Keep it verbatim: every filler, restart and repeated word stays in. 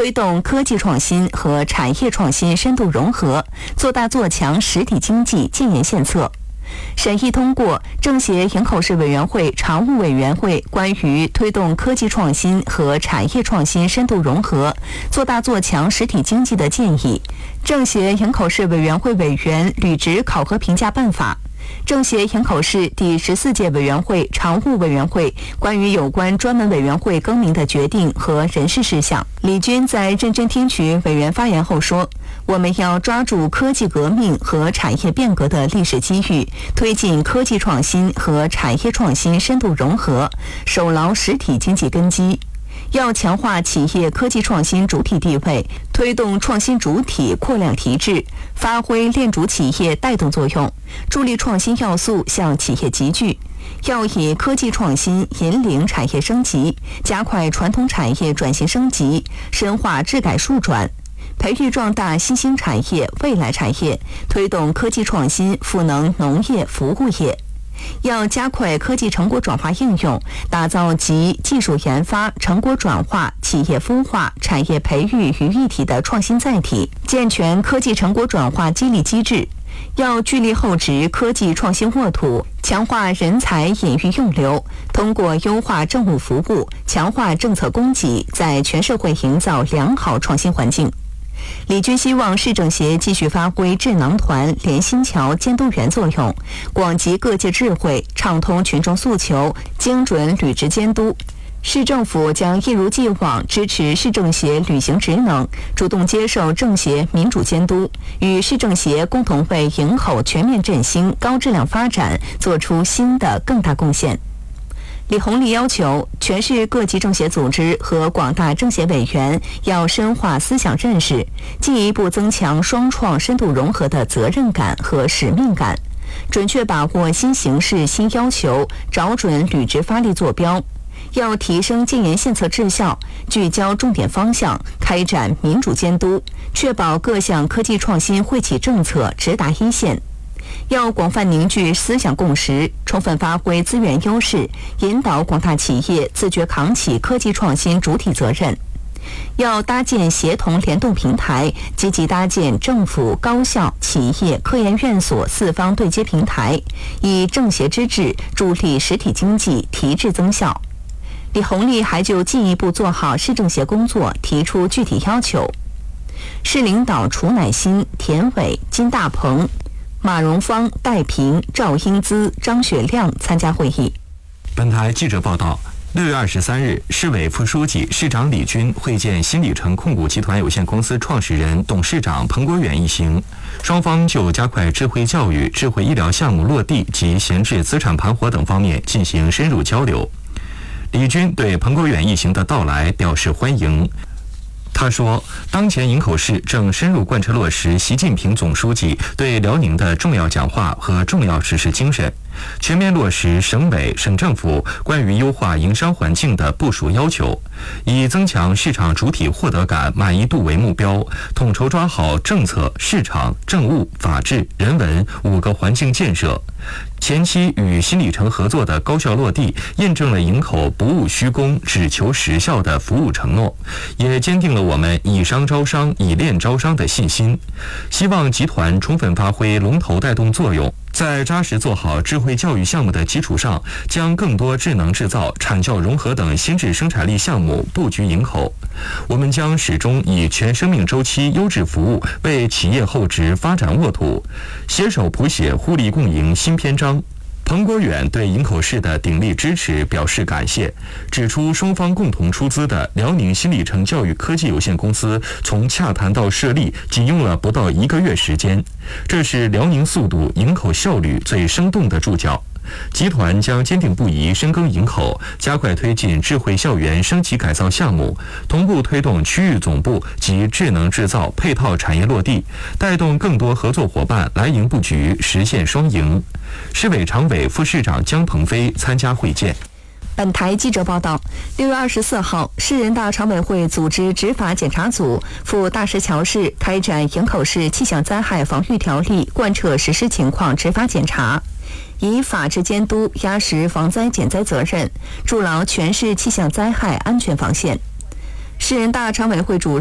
推动科技创新和产业创新深度融合，做大做强实体经济建言献策。审议通过政协营口市委员会常务委员会关于推动科技创新和产业创新深度融合，做大做强实体经济的建议，政协营口市委员会委员履职考核评价办法。政协营口市第十四届委员会常务委员会关于有关专门委员会更名的决定和人事事项。李军在认真听取委员发言后说，我们要抓住科技革命和产业变革的历史机遇，推进科技创新和产业创新深度融合，守牢实体经济根基。要强化企业科技创新主体地位，推动创新主体扩量提质，发挥链主企业带动作用，助力创新要素向企业集聚。要以科技创新引领产业升级，加快传统产业转型升级，深化治改数转，培育壮大新兴产业、未来产业，推动科技创新赋能农业服务业。要加快科技成果转化应用，打造集技术研发、成果转化、企业孵化、产业培育于一体的创新载体，健全科技成果转化激励机制。要聚力厚植科技创新沃土，强化人才引育用流，通过优化政务服务、强化政策供给，在全社会营造良好创新环境。李军希望市政协继续发挥智囊团、连心桥、监督员作用，广集各界智慧，畅通群众诉求，精准履职监督。市政府将一如既往支持市政协履行职能，主动接受政协民主监督，与市政协共同为营口全面振兴、高质量发展做出新的更大贡献。李鸿利要求全市各级政协组织和广大政协委员要深化思想认识，进一步增强双创深度融合的责任感和使命感，准确把握新形势新要求，找准履职发力坐标。要提升建言献策质效，聚焦重点方向，开展民主监督，确保各项科技创新惠企政策直达一线。要广泛凝聚思想共识，充分发挥资源优势，引导广大企业自觉扛起科技创新主体责任。要搭建协同联动平台，积极搭建政府、高校、企业、科研院所四方对接平台，以政协之治助力实体经济提质增效。李鸿利还就进一步做好市政协工作提出具体要求。市领导楚乃馨、田伟、金大鹏、马荣芳、戴平、赵英姿、张雪亮参加会议。 本台记者报道，六月二十三日，市委副书记、市长李军会见新里程控股集团有限公司创始人、董事长彭国远一行，双方就加快智慧教育、智慧医疗项目落地及闲置资产盘活等方面进行深入交流。李军对彭国远一行的到来表示欢迎。他说，当前营口市正深入贯彻落实习近平总书记对辽宁的重要讲话和重要指示精神，全面落实省委、省政府关于优化营商环境的部署要求，以增强市场主体获得感、满意度为目标，统筹抓好政策、市场、政务、法治、人文五个环境建设。前期与新里程合作的高效落地，验证了营口不务虚功、只求实效的服务承诺，也坚定了我们以商招商、以链招商的信心。希望集团充分发挥龙头带动作用，在扎实做好智慧教育项目的基础上，将更多智能制造、产教融合等新质生产力项目布局营口。我们将始终以全生命周期优质服务为企业厚植发展沃土，携手谱写互利共赢新篇章。彭国远对营口市的鼎力支持表示感谢，指出双方共同出资的辽宁新里程教育科技有限公司从洽谈到设立仅用了不到一个月时间，这是辽宁速度、营口效率最生动的注脚。集团将坚定不移深耕营口，加快推进智慧校园升级改造项目，同步推动区域总部及智能制造配套产业落地，带动更多合作伙伴来营布局，实现双赢。市委常委、副市长姜鹏飞参加会见。 本台记者报道，六月二十四号，市人大常委会组织执法检查组赴大石桥市开展营口市气象灾害防御条例贯彻实施情况执法检查，以法治监督压实防灾减灾责任，筑牢全市气象灾害安全防线。市人大常委会主